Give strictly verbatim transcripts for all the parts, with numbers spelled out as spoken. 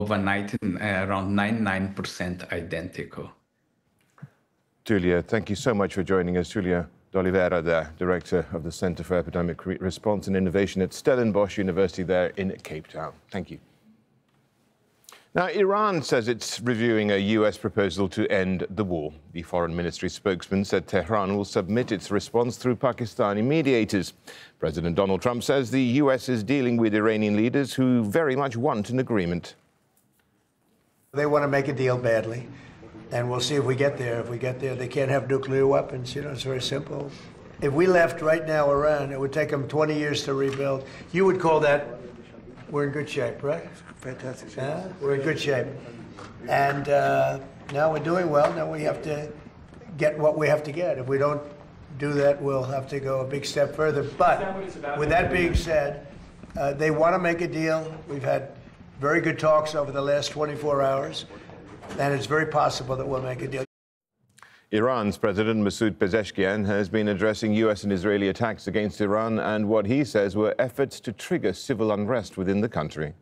overnight and uh, around ninety-nine percent identical. Julia, thank you so much for joining us. Julia de Oliveira, the Director of the Centre for Epidemic Response and Innovation at Stellenbosch University there in Cape Town. Thank you. Now, Iran says it's reviewing a U S proposal to end the war. The Foreign Ministry spokesman said Tehran will submit its response through Pakistani mediators. President Donald Trump says the U S is dealing with Iranian leaders who very much want an agreement. They want to make a deal badly, and we'll see if we get there. If we get there, they can't have nuclear weapons. You know, it's very simple. If we left right now Iran, it would take them twenty years to rebuild. You would call that, we're in good shape, right? Fantastic shape. Yeah, we're in good shape. And uh, now we're doing well. Now we have to get what we have to get. If we don't do that, we'll have to go a big step further. But with that being said, uh, they want to make a deal. We've had very good talks over the last twenty-four hours, and it's very possible that we'll make a deal. Iran's President Masoud Pezeshkian has been addressing U S and Israeli attacks against Iran and what he says were efforts to trigger civil unrest within the country.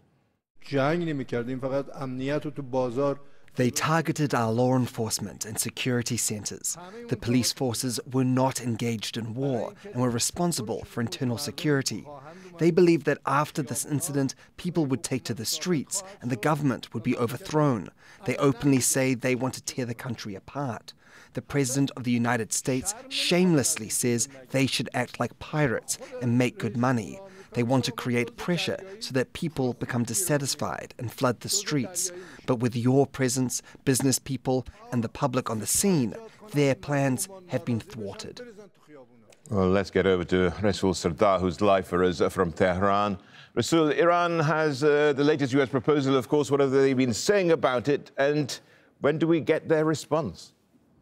They targeted our law enforcement and security centres. The police forces were not engaged in war and were responsible for internal security. They believed that after this incident, people would take to the streets and the government would be overthrown. They openly say they want to tear the country apart. The President of the United States shamelessly says they should act like pirates and make good money. They want to create pressure so that people become dissatisfied and flood the streets. But with your presence, business people, and the public on the scene, their plans have been thwarted. Well, let's get over to Rasul Sardar, who's live for us from Tehran. Rasul, Iran has uh, the latest U S proposal, of course. What have they been saying about it? And when do we get their response?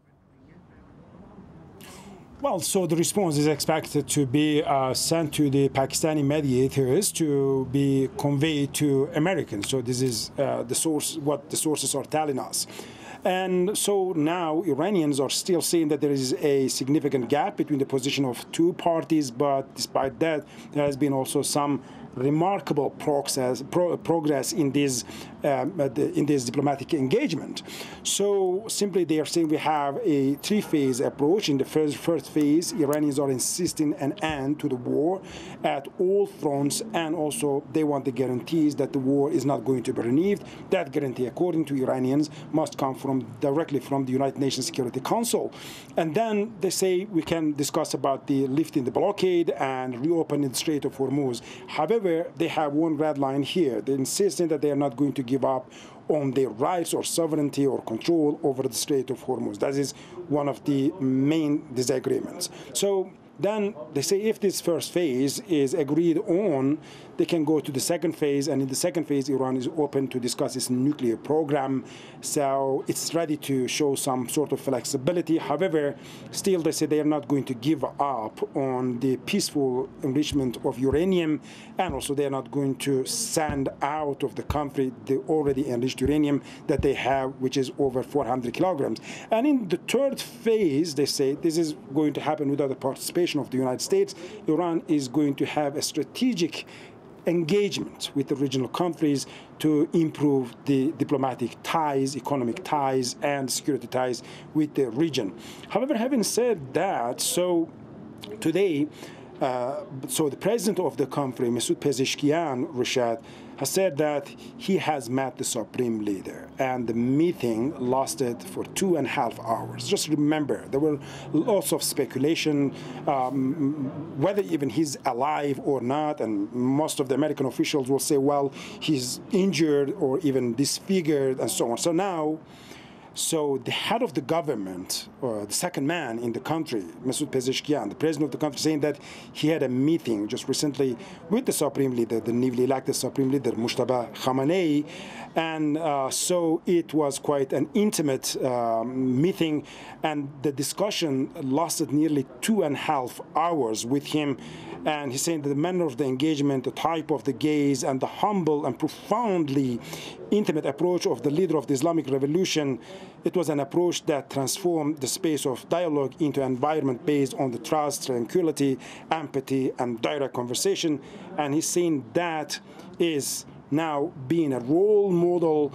Well, so the response is expected to be uh, sent to the Pakistani mediators to be conveyed to Americans. So this is uh, the source, what the sources are telling us. And so now Iranians are still saying that there is a significant gap between the position of two parties, but despite that, there has been also some remarkable progress, pro progress in this um, in this diplomatic engagement. So simply they are saying we have a three-phase approach. In the first first phase, Iranians are insisting an end to the war at all fronts, and also they want the guarantees that the war is not going to be renewed. That guarantee, according to Iranians, must come from directly from the United Nations Security Council. And then they say we can discuss about the lifting the blockade and reopening the Strait of Hormuz. However, they have one red line here. They're insisting that they are not going to give up on their rights or sovereignty or control over the Strait of Hormuz. That is one of the main disagreements. So then they say if this first phase is agreed on, they can go to the second phase, and in the second phase, Iran is open to discuss its nuclear program. So it's ready to show some sort of flexibility. However, still they say they are not going to give up on the peaceful enrichment of uranium, and also they are not going to send out of the country the already enriched uranium that they have, which is over four hundred kilograms. And in the third phase, they say this is going to happen without the participation of the United States. Iran is going to have a strategic engagement with the regional countries to improve the diplomatic ties, economic ties, and security ties with the region. However, having said that, so today, uh, so the president of the country, Masoud Pezeshkian, Rashad, has said that he has met the supreme leader, and the meeting lasted for two and a half hours. Just remember, there were lots of speculation um, whether even he's alive or not, and most of the American officials will say, well, he's injured or even disfigured and so on. So now, so the head of the government, or the second man in the country, Masoud Pezeshkian, the president of the country, saying that he had a meeting just recently with the supreme leader, the newly elected supreme leader, Mujtaba Khamenei, and uh, so it was quite an intimate um, meeting, and the discussion lasted nearly two and a half hours with him. And he's saying that the manner of the engagement, the type of the gaze, and the humble and profoundly intimate approach of the leader of the Islamic Revolution, it was an approach that transformed the space of dialogue into an environment based on the trust, tranquility, empathy, and direct conversation. And he's saying that is now being a role model